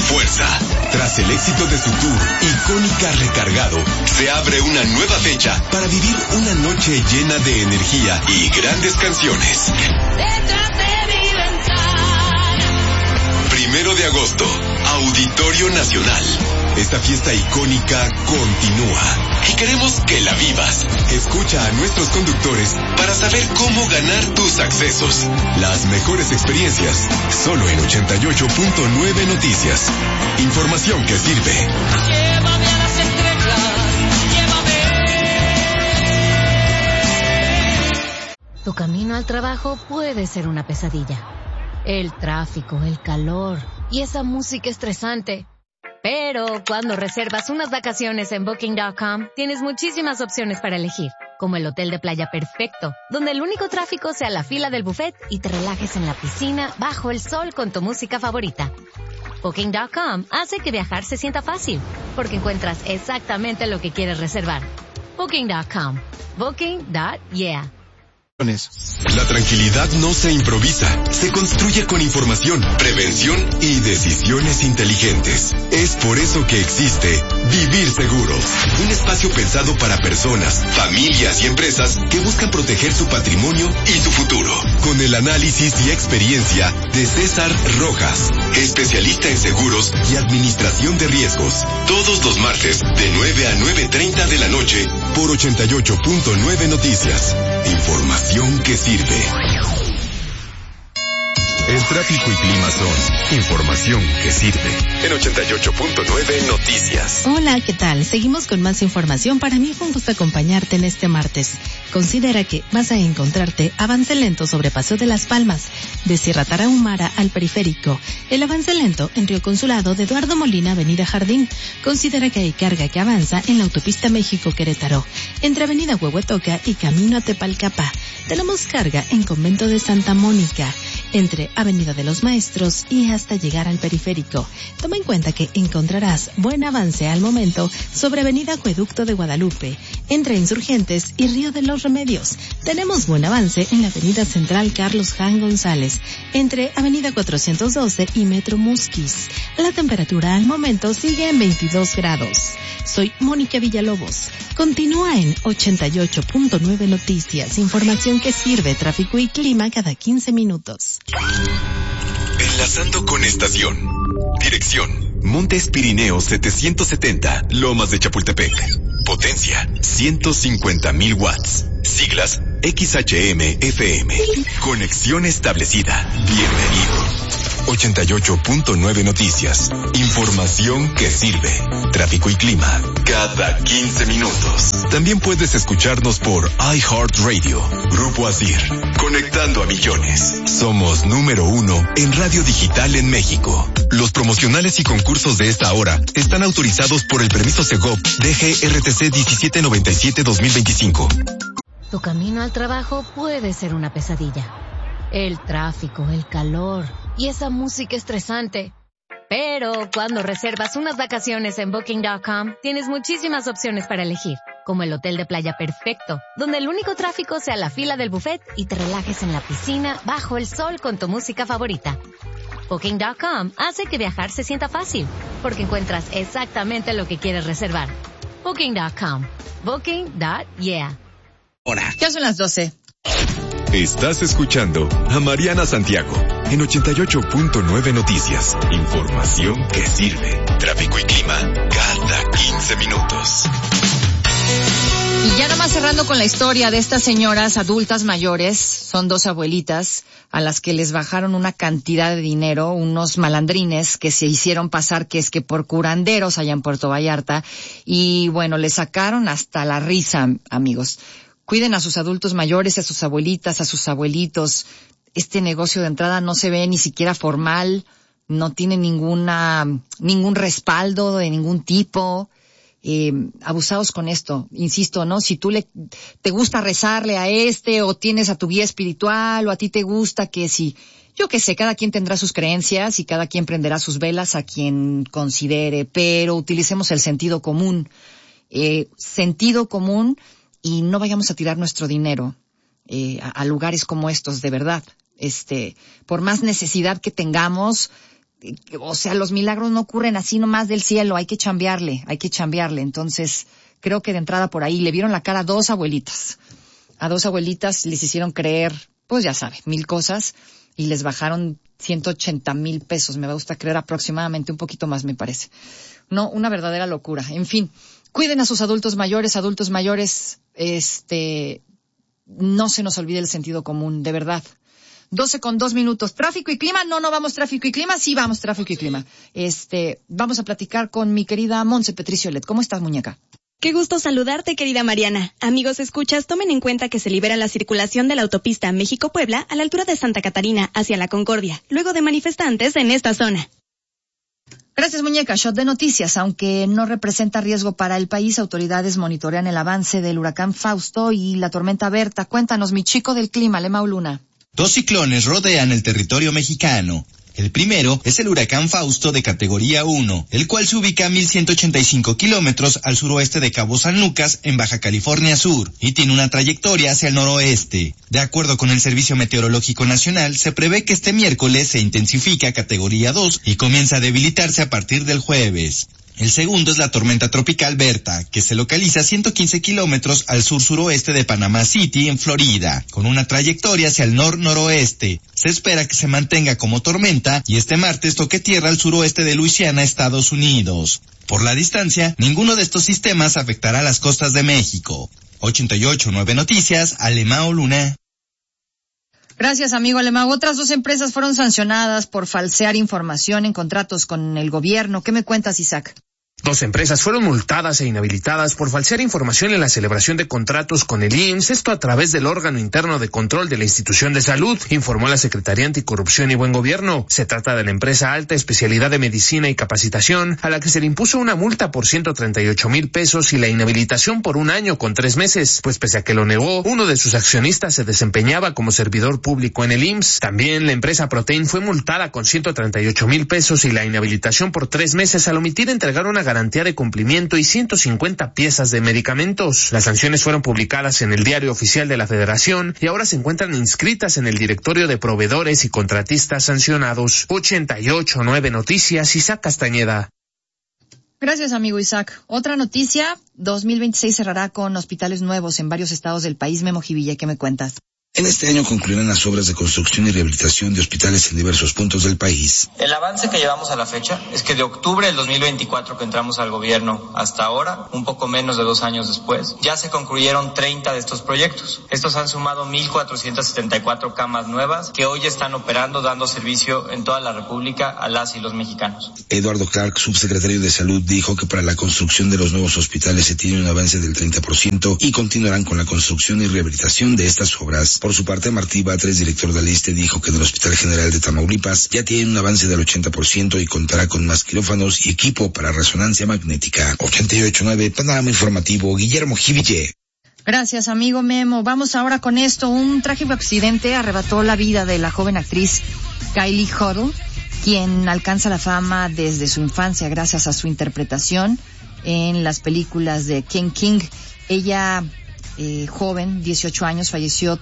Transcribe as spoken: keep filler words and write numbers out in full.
fuerza. Tras el éxito de su tour, Icónica Recargado, se abre una nueva fecha para vivir una noche llena de energía y grandes canciones. Detrás de mi ventana. Primero de agosto, Auditorio Nacional. Esta fiesta icónica continúa y queremos que la vivas. Escucha a nuestros conductores para saber cómo ganar tus accesos. Las mejores experiencias, solo en ochenta y ocho punto nueve Noticias. Información que sirve. Llévame a las estrellas, llévame. Tu camino al trabajo puede ser una pesadilla. El tráfico, el calor y esa música estresante. Pero cuando reservas unas vacaciones en Booking punto com, tienes muchísimas opciones para elegir, como el hotel de playa perfecto, donde el único tráfico sea la fila del buffet y te relajes en la piscina bajo el sol con tu música favorita. Booking punto com hace que viajar se sienta fácil, porque encuentras exactamente lo que quieres reservar. Booking punto com. Booking punto yeah. La tranquilidad no se improvisa, se construye con información, prevención y decisiones inteligentes. Es por eso que existe Vivir Seguros, un espacio pensado para personas, familias y empresas que buscan proteger su patrimonio y su futuro. Con el análisis y experiencia de César Rojas, especialista en seguros y administración de riesgos. Todos los martes de nueve a nueve treinta de la noche por ochenta y ocho punto nueve Noticias. Información que sirve. El tráfico y clima son información que sirve. En ochenta y ocho punto nueve Noticias. Hola, ¿qué tal? Seguimos con más información. Para mí fue un gusto acompañarte en este martes. Considera que vas a encontrarte avance lento sobre Paseo de las Palmas, de Sierra Tarahumara al Periférico. El avance lento en Río Consulado de Eduardo Molina, Avenida Jardín. Considera que hay carga que avanza en la autopista México-Querétaro, entre Avenida Huehuetoca y Camino a Tepalcapa. Tenemos carga en Convento de Santa Mónica, entre Avenida de los Maestros y hasta llegar al Periférico. Toma en cuenta que encontrarás buen avance al momento sobre Avenida Acueducto de Guadalupe, entre Insurgentes y Río de los Remedios. Tenemos buen avance en la Avenida Central Carlos Jan González, entre Avenida cuatrocientos doce y Metro Musquis. La temperatura al momento sigue en veintidós grados. Soy Mónica Villalobos. Continúa en ochenta y ocho punto nueve Noticias, información que sirve, tráfico y clima cada quince minutos. Enlazando con estación. Dirección: Montes Pirineos setecientos setenta, Lomas de Chapultepec. Potencia: ciento cincuenta mil watts. Siglas: X H M F M. Conexión establecida. Bienvenido. ochenta y ocho punto nueve Noticias. Información que sirve. Tráfico y clima cada quince minutos. También puedes escucharnos por iHeartRadio. Grupo Asir. Conectando a millones. Somos número uno en radio digital en México. Los promocionales y concursos de esta hora están autorizados por el permiso Segov D G R T C diecisiete noventa y siete dos mil veinticinco. Tu camino al trabajo puede ser una pesadilla. El tráfico, el calor y esa música estresante. Pero cuando reservas unas vacaciones en Booking punto com, tienes muchísimas opciones para elegir, como el hotel de playa perfecto, donde el único tráfico sea la fila del buffet y te relajes en la piscina bajo el sol con tu música favorita. Booking punto com hace que viajar se sienta fácil, porque encuentras exactamente lo que quieres reservar. Booking punto com. Booking punto yeah. Ahora, ya son las doce. Estás escuchando a Mariana Santiago en ochenta y ocho punto nueve Noticias. Información que sirve. Tráfico y clima cada quince minutos. Y ya nomás cerrando con la historia de estas señoras adultas mayores, son dos abuelitas a las que les bajaron una cantidad de dinero, unos malandrines que se hicieron pasar que es que por curanderos allá en Puerto Vallarta, y bueno, les sacaron hasta la risa, amigos. Cuiden a sus adultos mayores, a sus abuelitas, a sus abuelitos. Este negocio de entrada no se ve ni siquiera formal, no tiene ninguna, ningún respaldo de ningún tipo. Eh, abusados con esto, insisto, ¿no? Si tú le, te gusta rezarle a este, o tienes a tu guía espiritual, o a ti te gusta que si, yo qué sé, cada quien tendrá sus creencias y cada quien prenderá sus velas a quien considere, pero utilicemos el sentido común. Eh, sentido común. Y no vayamos a tirar nuestro dinero eh, a, a lugares como estos, de verdad. Este, por más necesidad que tengamos, o sea, los milagros no ocurren así nomás del cielo, hay que chambearle, hay que chambearle. Entonces, creo que de entrada por ahí le vieron la cara a dos abuelitas. A dos abuelitas les hicieron creer, pues ya sabe, mil cosas, y les bajaron ciento ochenta mil pesos. Me va a gustar creer aproximadamente, un poquito más me parece. No, una verdadera locura. En fin, cuiden a sus adultos mayores, adultos mayores, este, no se nos olvide el sentido común, de verdad. doce con dos minutos. ¿Tráfico y clima? No, no vamos tráfico y clima. Sí vamos tráfico y clima. Este, vamos a platicar con mi querida Montse Petricio Let. ¿Cómo estás, muñeca? Qué gusto saludarte, querida Mariana. Amigos, escuchas, tomen en cuenta que se libera la circulación de la autopista México-Puebla a la altura de Santa Catarina hacia La Concordia, luego de manifestantes en esta zona. Gracias, muñeca. Shot de noticias. Aunque no representa riesgo para el país, autoridades monitorean el avance del huracán Fausto y la tormenta Berta. Cuéntanos, mi chico del clima, Lemao Luna. Dos ciclones rodean el territorio mexicano. El primero es el huracán Fausto de categoría uno, el cual se ubica a mil ciento ochenta y cinco kilómetros al suroeste de Cabo San Lucas, en Baja California Sur, y tiene una trayectoria hacia el noroeste. De acuerdo con el Servicio Meteorológico Nacional, se prevé que este miércoles se intensifica a categoría dos y comienza a debilitarse a partir del jueves. El segundo es la tormenta tropical Berta, que se localiza a ciento quince kilómetros al sur-suroeste de Panama City, en Florida, con una trayectoria hacia el nor-noroeste. Se espera que se mantenga como tormenta y este martes toque tierra al suroeste de Luisiana, Estados Unidos. Por la distancia, ninguno de estos sistemas afectará las costas de México. ochenta y ocho punto nueve Noticias, Lemao Luna. Gracias, amigo Lemao. Otras dos empresas fueron sancionadas por falsear información en contratos con el gobierno. ¿Qué me cuentas, Isaac? Dos empresas fueron multadas e inhabilitadas por falsear información en la celebración de contratos con el I M S S, esto a través del órgano interno de control de la institución de salud, informó la Secretaría Anticorrupción y Buen Gobierno. Se trata de la empresa Alta Especialidad de Medicina y Capacitación, a la que se le impuso una multa por ciento treinta y ocho mil pesos y la inhabilitación por un año con tres meses, pues pese a que lo negó, uno de sus accionistas se desempeñaba como servidor público en el I M S S. También la empresa Protein fue multada con ciento treinta y ocho mil pesos y la inhabilitación por tres meses al omitir entregar una garantía de cumplimiento y ciento cincuenta piezas de medicamentos. Las sanciones fueron publicadas en el Diario Oficial de la Federación y ahora se encuentran inscritas en el directorio de proveedores y contratistas sancionados. ochenta y ocho punto nueve Noticias, Isaac Castañeda. Gracias, amigo Isaac. Otra noticia, dos mil veintiséis cerrará con hospitales nuevos en varios estados del país. Memo Jivilla, ¿qué me cuentas? En este año concluirán las obras de construcción y rehabilitación de hospitales en diversos puntos del país. El avance que llevamos a la fecha es que de octubre del dos mil veinticuatro que entramos al gobierno hasta ahora, un poco menos de dos años después, ya se concluyeron treinta de estos proyectos. Estos han sumado mil cuatrocientas setenta y cuatro camas nuevas que hoy están operando, dando servicio en toda la República a las y los mexicanos. Eduardo Clark, subsecretario de Salud, dijo que para la construcción de los nuevos hospitales se tiene un avance del treinta por ciento y continuarán con la construcción y rehabilitación de estas obras. Por su parte, Martí Batres, director del ISSSTE, dijo que en el Hospital General de Tamaulipas ya tiene un avance del ochenta por ciento y contará con más quirófanos y equipo para resonancia magnética. ochenta y ocho punto nueve, panorama informativo, Guillermo Jiville. Gracias, amigo Memo. Vamos ahora con esto. Un trágico accidente arrebató la vida de la joven actriz Kylie Huddle, quien alcanza la fama desde su infancia gracias a su interpretación en las películas de King King. Ella, eh, joven, dieciocho años, falleció